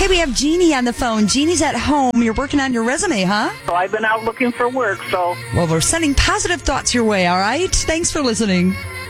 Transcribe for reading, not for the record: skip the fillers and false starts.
Hey, we have Jeannie on the phone. Jeannie's at home. You're working on your resume, huh? So I've been out looking for work, so... Well, we're sending positive thoughts your way, all right? Thanks for listening.